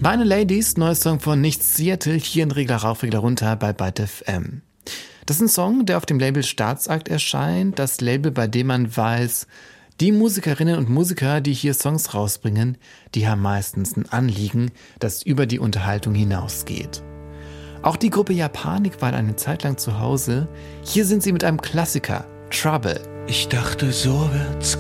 Meine Ladies, neuer Song von Nichts Seattle, hier in Regler rauf, Regler runter bei Byte FM. Das ist ein Song, der auf dem Label Staatsakt erscheint, das Label, bei dem man weiß, die Musikerinnen und Musiker, die hier Songs rausbringen, die haben meistens ein Anliegen, das über die Unterhaltung hinausgeht. Auch die Gruppe Japanik war eine Zeit lang zu Hause. Hier sind sie mit einem Klassiker, Trouble. Ich dachte, so wird's